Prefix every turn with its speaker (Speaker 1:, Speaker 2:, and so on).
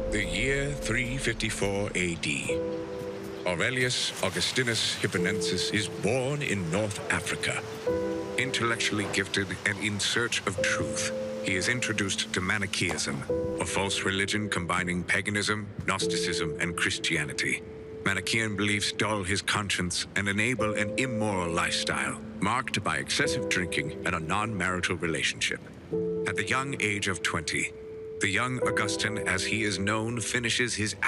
Speaker 1: The year 354 AD. Aurelius Augustinus Hipponensis is born in North Africa. Intellectually gifted and in search of truth, he is introduced to Manichaeism, a false religion combining paganism, Gnosticism, and Christianity. Manichaean beliefs dull his conscience and enable an immoral lifestyle, marked by excessive drinking and a non-marital relationship. At the young age of 20, the young Augustine, as he is known, finishes his